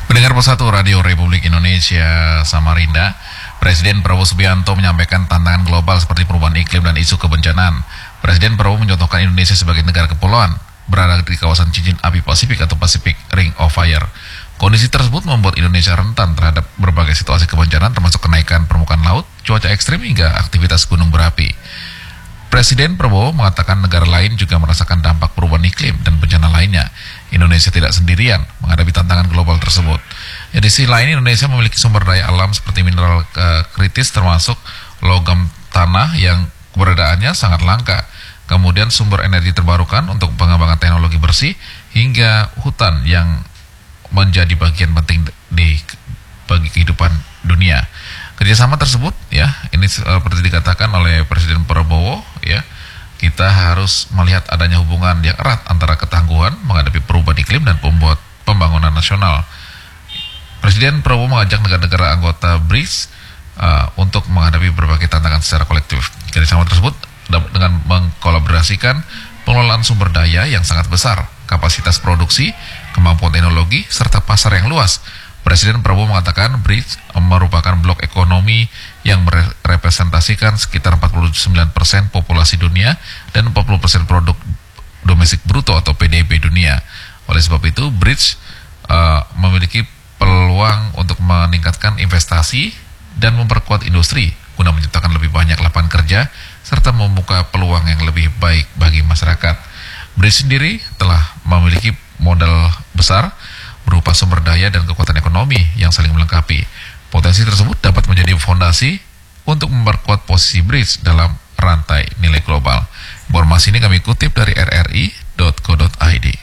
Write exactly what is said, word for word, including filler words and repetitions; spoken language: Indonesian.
Pendengar Persatu Radio Republik Indonesia Samarinda, Presiden Prabowo Subianto menyampaikan tantangan global seperti perubahan iklim dan isu kebencanaan. Presiden Prabowo mencontohkan Indonesia sebagai negara kepulauan berada di kawasan cincin api Pasifik atau Pacific Ring of Fire. Kondisi tersebut membuat Indonesia rentan terhadap berbagai situasi kebencanaan termasuk kenaikan permukaan laut, cuaca ekstrim hingga aktivitas gunung berapi. Presiden Prabowo mengatakan negara lain juga merasakan dampak perubahan iklim dan bencana lainnya. Indonesia tidak sendirian menghadapi tantangan global tersebut. Ya, di sisi lain, Indonesia memiliki sumber daya alam seperti mineral uh, kritis termasuk logam tanah yang keberadaannya sangat langka. Kemudian sumber energi terbarukan untuk pengembangan teknologi bersih hingga hutan yang menjadi bagian penting di bagi kehidupan dunia. Kerjasama tersebut, ya, ini seperti dikatakan oleh Presiden Prabowo, ya, kita harus melihat adanya hubungan yang erat antara ketangguhan menghadapi perubahan iklim dan pembuat pembangunan nasional. Presiden Prabowo mengajak negara-negara anggota B R I C S uh, untuk menghadapi berbagai tantangan secara kolektif. Kerjasama tersebut dengan mengkolaborasikan pengelolaan sumber daya yang sangat besar, kapasitas produksi, kemampuan teknologi, serta pasar yang luas. Presiden Prabowo mengatakan B R I C S merupakan blok ekonomi yang merepresentasikan sekitar empat puluh sembilan persen populasi dunia dan empat puluh persen produk domestik bruto atau P D B dunia. Oleh sebab itu, B R I C S uh, memiliki peluang untuk meningkatkan investasi dan memperkuat industri guna menciptakan lebih banyak lapangan kerja serta membuka peluang yang lebih baik bagi masyarakat. B R I C S sendiri telah memiliki modal besar berupa sumber daya dan kekuatan ekonomi yang saling melengkapi. Potensi tersebut dapat menjadi fondasi untuk memperkuat posisi B R I C S dalam rantai nilai global. Informasi ini kami kutip dari r r i titik co titik i d.